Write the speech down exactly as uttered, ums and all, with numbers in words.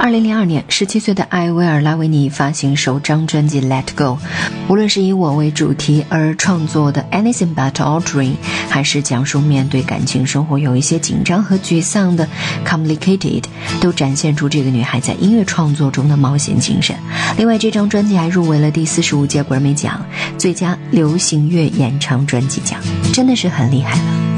二零零二年，十七岁的艾薇儿拉维尼发行首张专辑 Let Go， 无论是以我为主题而创作的 Anything But Audrey， 还是讲述面对感情生活有一些紧张和沮丧的 Complicated， 都展现出这个女孩在音乐创作中的冒险精神。另外，这张专辑还入围了第四十五届格莱美奖最佳流行乐演唱专辑奖，真的是很厉害了。